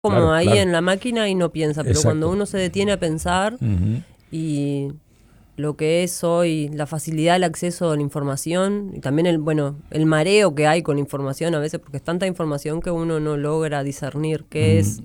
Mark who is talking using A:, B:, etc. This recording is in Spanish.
A: como
B: Claro,
A: ahí
B: claro.
A: en la máquina y no piensa, pero
B: Exacto.
A: cuando uno se detiene a pensar y lo que es hoy la facilidad del acceso a la información y también el mareo que hay con la información a veces, porque es tanta información que uno no logra discernir qué es